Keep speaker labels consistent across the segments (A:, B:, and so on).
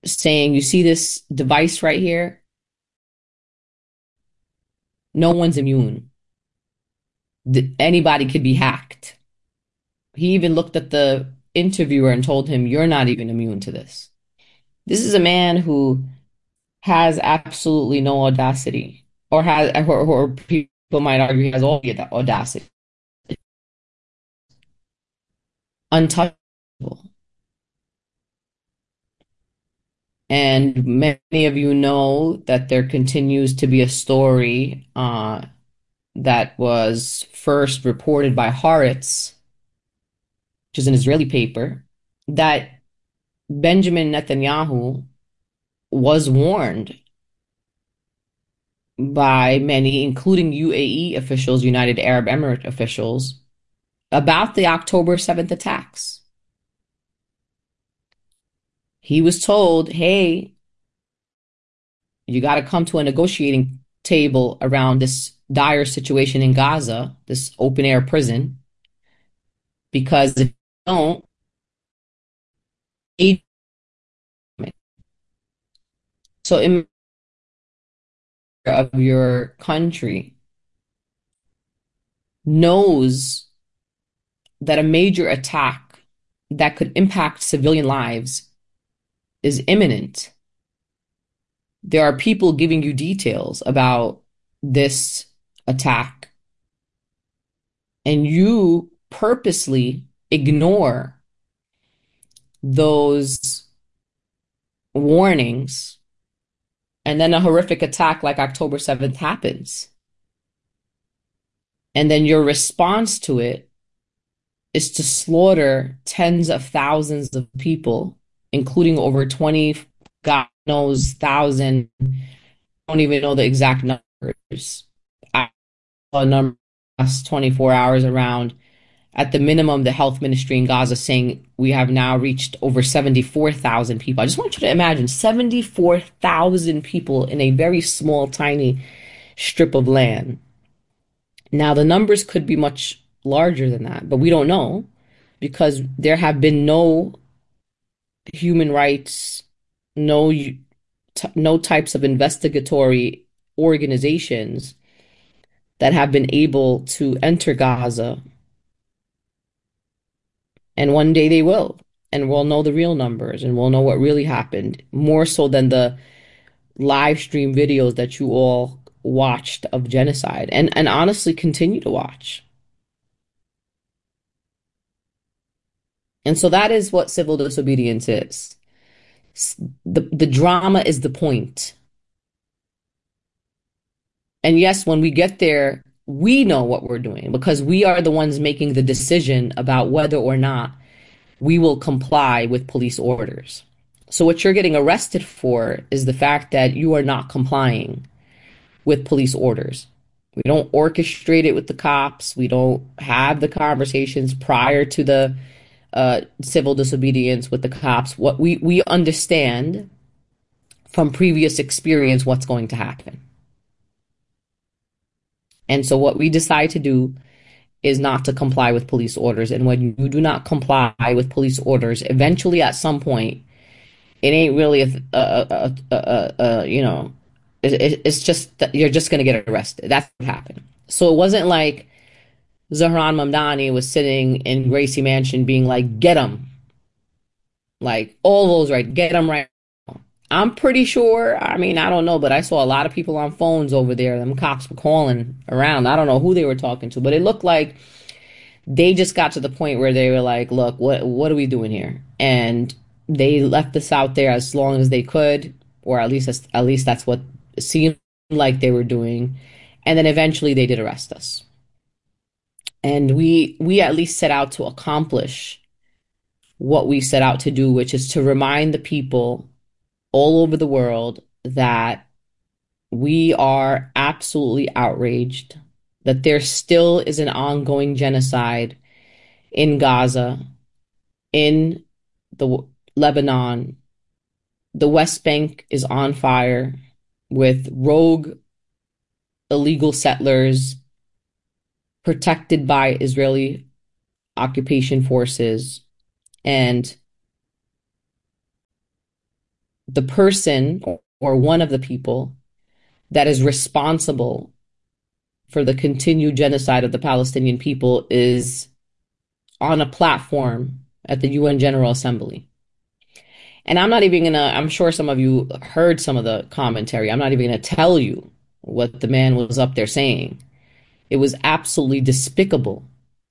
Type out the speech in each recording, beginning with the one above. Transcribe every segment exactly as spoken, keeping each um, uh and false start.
A: saying, you see this device right here? No one's immune. Th- Anybody could be hacked. He even looked at the interviewer and told him, you're not even immune to this. This is a man who has absolutely no audacity, or has, or, or people might argue he has all the audacity. Untouchable. And many of you know that there continues to be a story uh, that was first reported by Haaretz, which is an Israeli paper, that Benjamin Netanyahu was warned by many, including U A E officials, United Arab Emirates officials, about the October seventh attacks. He was told, hey, you got to come to a negotiating table around this dire situation in Gaza, this open air prison, because if you don't, so in of your country knows that a major attack that could impact civilian lives is imminent. There are people giving you details about this attack, and you purposely ignore those warnings, and then a horrific attack like October seventh happens. And then your response to it is to slaughter tens of thousands of people, including over twenty, God knows, thousand. I don't even know the exact numbers. I saw a number last twenty-four hours around, at the minimum, the health ministry in Gaza saying we have now reached over seventy-four thousand people. I just want you to imagine seventy-four thousand people in a very small, tiny strip of land. Now, the numbers could be much larger than that, but we don't know because there have been no human rights, no no types of investigatory organizations that have been able to enter Gaza, and one day they will, and we'll know the real numbers and we'll know what really happened, more so than the live stream videos that you all watched of genocide and and honestly continue to watch. And so that is what civil disobedience is. The the drama is the point. And yes, when we get there, we know what we're doing because we are the ones making the decision about whether or not we will comply with police orders. So what you're getting arrested for is the fact that you are not complying with police orders. We don't orchestrate it with the cops. We don't have the conversations prior to the uh, civil disobedience with the cops. What we, we understand from previous experience what's going to happen. And so what we decide to do is not to comply with police orders. And when you do not comply with police orders, eventually at some point, it ain't really a, a, a, a, a you know, it, it's just that you're just going to get arrested. That's what happened. So it wasn't like Zahran Mamdani was sitting in Gracie Mansion being like, get him. Like, all those right, get him right. I'm pretty sure, I mean, I don't know, but I saw a lot of people on phones over there. Them cops were calling around. I don't know who they were talking to, but it looked like they just got to the point where they were like, look, what what are we doing here? And they left us out there as long as they could, or at least at least that's what it seemed like they were doing. And then eventually they did arrest us. And we we at least set out to accomplish what we set out to do, which is to remind the people all over the world that we are absolutely outraged, that there still is an ongoing genocide in Gaza, in the Lebanon. The West Bank is on fire with rogue illegal settlers protected by Israeli occupation forces. And the person or one of the people that is responsible for the continued genocide of the Palestinian people is on a platform at the U N General Assembly. And I'm not even gonna, I'm sure some of you heard some of the commentary. I'm not even gonna tell you what the man was up there saying. It was absolutely despicable.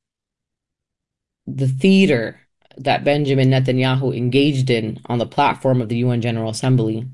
A: The theater that Benjamin Netanyahu engaged in on the platform of the U N General Assembly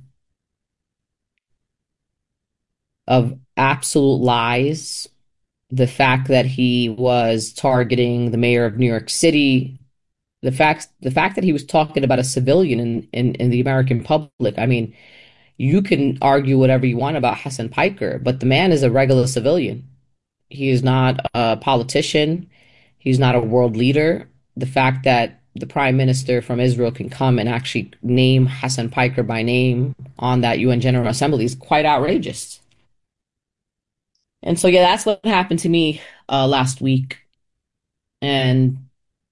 A: of absolute lies, the fact that he was targeting the mayor of New York City, the fact the fact that he was talking about a civilian in, in, in the American public. I mean, you can argue whatever you want about Hassan Piker, but the man is a regular civilian. He is not a politician. He's not a world leader. The fact that the prime minister from Israel can come and actually name Hassan Piker by name on that U N General Assembly is quite outrageous. And so, yeah, that's what happened to me uh, last week. And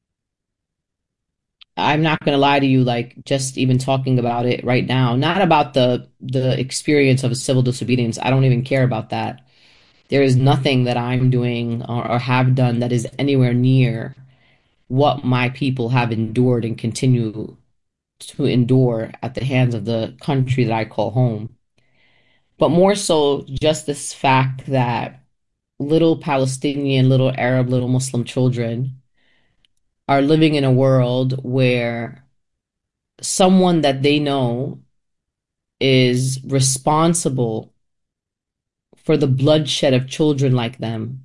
A: I'm not going to lie to you, like just even talking about it right now, not about the the experience of a civil disobedience. I don't even care about that. There is nothing that I'm doing or, or have done that is anywhere near what my people have endured and continue to endure at the hands of the country that I call home. But more so, just this fact that little Palestinian, little Arab, little Muslim children are living in a world where someone that they know is responsible for the bloodshed of children like them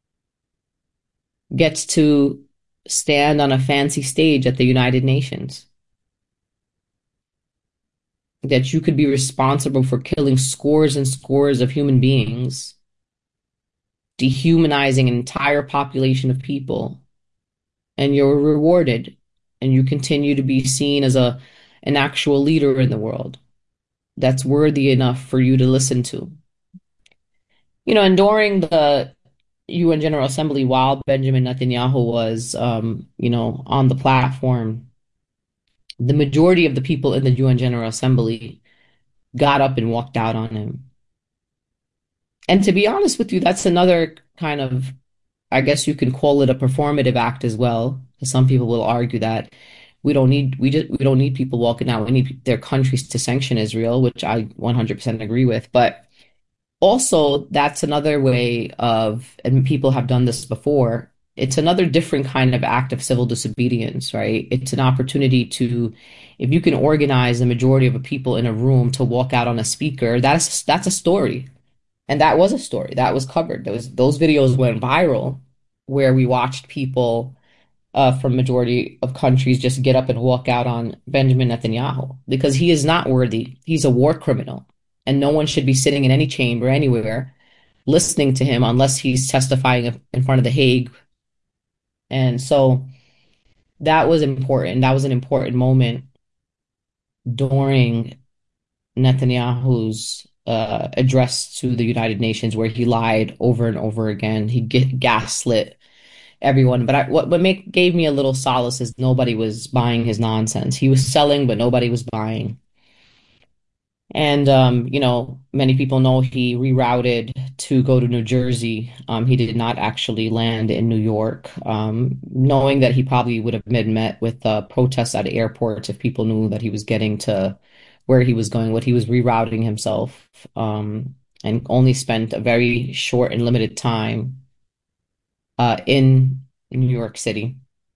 A: gets to stand on a fancy stage at the United Nations. That you could be responsible for killing scores and scores of human beings, dehumanizing an entire population of people, and you're rewarded and you continue to be seen as a an actual leader in the world that's worthy enough for you to listen to. You know, and during the U N General Assembly, while Benjamin Netanyahu was, um, you know, on the platform, the majority of the people in the U N General Assembly got up and walked out on him. And to be honest with you, that's another kind of, I guess you can call it a performative act as well. Some people will argue that we don't need we just we don't need people walking out. We need their countries to sanction Israel, which I one hundred percent agree with. But also, that's another way of, and people have done this before, it's another different kind of act of civil disobedience, right? It's an opportunity to, if you can organize the majority of the people in a room to walk out on a speaker, that's that's a story. And that was a story that was covered. Those those videos went viral where we watched people uh, from majority of countries just get up and walk out on Benjamin Netanyahu because he is not worthy. He's a war criminal, and no one should be sitting in any chamber anywhere listening to him unless he's testifying in front of the Hague. And so that was important. That was an important moment during Netanyahu's uh, address to the United Nations, where he lied over and over again. He get gaslit everyone. But I, what what make, gave me a little solace is nobody was buying his nonsense. He was selling, but nobody was buying. And um, you know, many people know he rerouted to go to New Jersey. Um, he did not actually land in New York, um, knowing that he probably would have been met with uh, protests at airports if people knew that he was getting to where he was going. What he was rerouting himself, um, and only spent a very short and limited time uh, in New York City.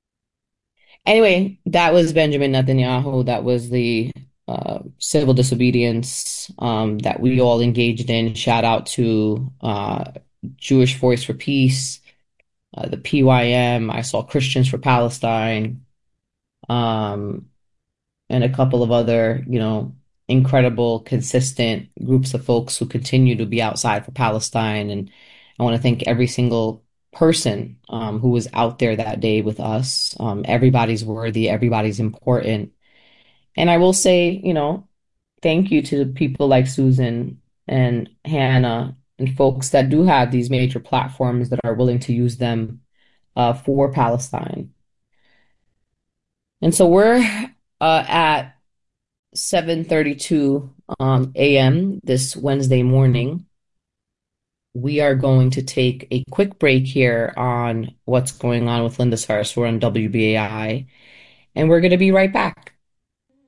A: Anyway, that was Benjamin Netanyahu. That was the uh, civil disobedience um, that we all engaged in. Shout out to uh, Jewish Voice for Peace, uh, the P Y M. I saw Christians for Palestine, um, and a couple of other, you know, incredible, consistent groups of folks who continue to be outside for Palestine. And I want to thank every single person um, who was out there that day with us. Um, everybody's worthy, everybody's important. And I will say, you know, thank you to the people like Susan and Hannah and folks that do have these major platforms that are willing to use them uh, for Palestine. And so we're uh, at seven thirty-two um, a m this Wednesday morning. We are going to take a quick break here on what's going on with Linda Sarsour on W B A I, and we're going to be right back.